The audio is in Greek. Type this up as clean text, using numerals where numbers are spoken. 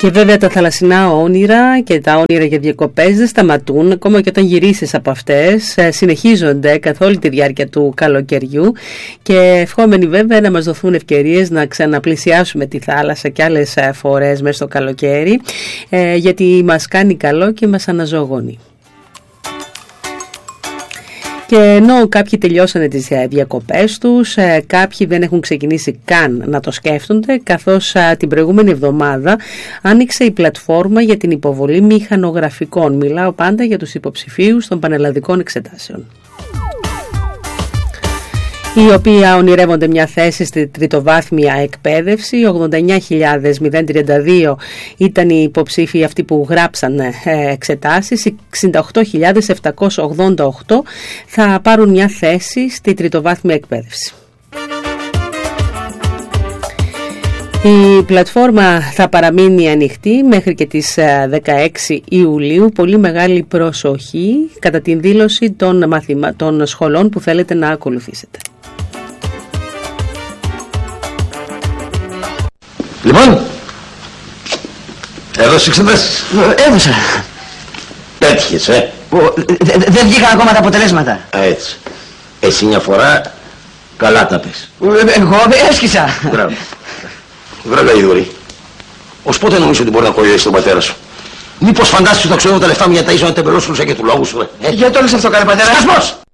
Και βέβαια τα θαλασσινά όνειρα και τα όνειρα για διακοπές δεν σταματούν, ακόμα και όταν γυρίσεις από αυτές, συνεχίζονται καθ' όλη τη διάρκεια του καλοκαιριού και ευχόμενοι βέβαια να μας δοθούν ευκαιρίες να ξαναπλησιάσουμε τη θάλασσα και άλλες φορές μέσα στο καλοκαίρι, γιατί μας κάνει καλό και μας αναζωογονεί. Και ενώ κάποιοι τελειώσανε τις διακοπές τους, κάποιοι δεν έχουν ξεκινήσει καν να το σκέφτονται, καθώς την προηγούμενη εβδομάδα άνοιξε η πλατφόρμα για την υποβολή μηχανογραφικών. Μιλάω πάντα για τους υποψηφίους των πανελλαδικών εξετάσεων, οι οποίοι ονειρεύονται μια θέση στη τριτοβάθμια εκπαίδευση. 89.032 ήταν οι υποψήφοι αυτοί που γράψαν εξετάσεις. 68.788 θα πάρουν μια θέση στη τριτοβάθμια εκπαίδευση. Η πλατφόρμα θα παραμείνει ανοιχτή μέχρι και τις 16 Ιουλίου. Πολύ μεγάλη προσοχή κατά την δήλωση των σχολών που θέλετε να ακολουθήσετε. Λοιπόν, έδωσες εξετάσεις? Έδωσα. Πέτυχες, Δεν βγήκαν ακόμα τα αποτελέσματα. Έτσι. Εσύ μια φορά καλά τα πες. Εγώ έσκησα. Μπράβο. Βρε Γαϊδούρη, ως πότε νομίζω ότι μπορεί να κοροϊδεύεις τον πατέρα σου? Μήπως φαντάζεσαι ότι θα ξέρω τα λεφτά μου για τα ίσονα τεμπελώσουν και του λόγου σου, Γιατί το λες αυτό, καλέ πατέρα? Σκασμός!